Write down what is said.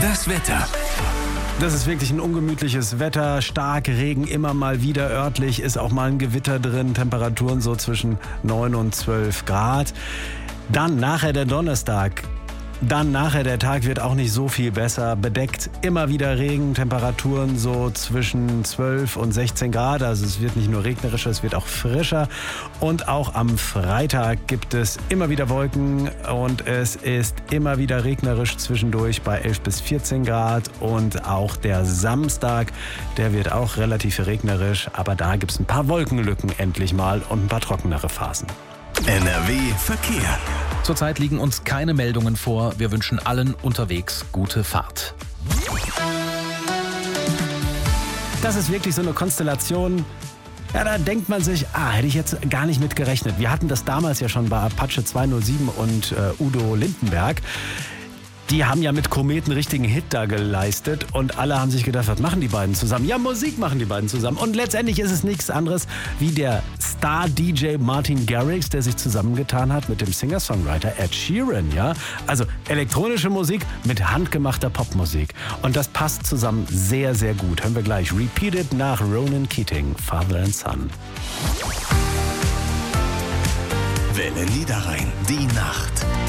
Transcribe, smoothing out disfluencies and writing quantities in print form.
Das Wetter. Das ist wirklich ein ungemütliches Wetter, stark Regen, immer mal wieder örtlich, ist auch mal ein Gewitter drin, Temperaturen so zwischen 9 und 12 Grad. Dann nachher der Donnerstag. Dann nachher der Tag wird auch nicht so viel besser. Bedeckt, immer wieder Regen, Temperaturen so zwischen 12 und 16 Grad. Also es wird nicht nur regnerischer, es wird auch frischer. Und auch am Freitag gibt es immer wieder Wolken und es ist immer wieder regnerisch zwischendurch bei 11 bis 14 Grad. Und auch der Samstag, der wird auch relativ regnerisch. Aber da gibt es ein paar Wolkenlücken endlich mal und ein paar trockenere Phasen. NRW Verkehr. Zurzeit liegen uns keine Meldungen vor. Wir wünschen allen unterwegs gute Fahrt. Das ist wirklich so eine Konstellation. Ja, da denkt man sich, hätte ich jetzt gar nicht mit gerechnet. Wir hatten das damals ja schon bei Apache 207 und Udo Lindenberg. Die haben ja mit Kometen einen richtigen Hit da geleistet und alle haben sich gedacht, was machen die beiden zusammen? Ja, Musik machen die beiden zusammen. Und letztendlich ist es nichts anderes wie der Star-DJ Martin Garrix, der sich zusammengetan hat mit dem Singer-Songwriter Ed Sheeran. Ja? Also elektronische Musik mit handgemachter Popmusik. Und das passt zusammen sehr, sehr gut. Hören wir gleich. Repeated nach Ronan Keating, Father and Son. Welle Niederrhein, die Nacht.